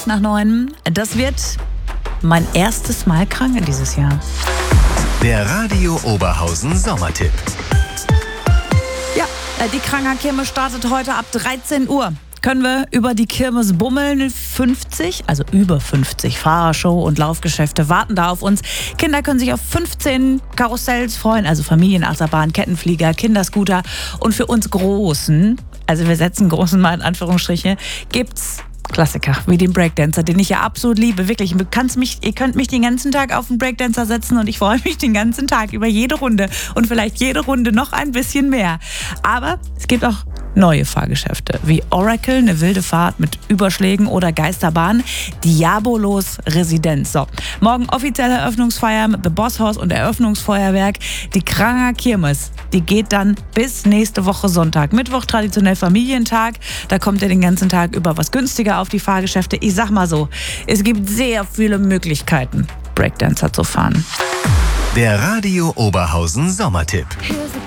5:05. Das wird mein erstes Mal krank dieses Jahr. Der Radio Oberhausen Sommertipp. Ja, die Krangerkirmes startet heute ab 13 Uhr. Können wir über die Kirmes bummeln. 50, also über 50 Fahrershow und Laufgeschäfte warten da auf uns. Kinder können sich auf 15 Karussells freuen, also Familienachterbahn, Kettenflieger, Kinderscooter. Und für uns Großen, also wir setzen Großen mal in Anführungsstriche, gibt's Klassiker wie den Breakdancer, den ich ja absolut liebe. Wirklich, ihr könnt mich den ganzen Tag auf den Breakdancer setzen und ich freue mich den ganzen Tag über jede Runde und vielleicht jede Runde noch ein bisschen mehr. Aber es gibt auch neue Fahrgeschäfte wie Oracle, eine wilde Fahrt mit Überschlägen, oder Geisterbahn, Diabolos Residenz. So, morgen offizielle Eröffnungsfeier mit The Boss House und Eröffnungsfeuerwerk. Die Kranger Kirmes, die geht dann bis nächste Woche Sonntag. Mittwoch traditionell Familientag. Da kommt ihr den ganzen Tag über was günstiger auf die Fahrgeschäfte. Ich sag mal so, es gibt sehr viele Möglichkeiten, Breakdancer zu fahren. Der Radio Oberhausen Sommertipp. Here's the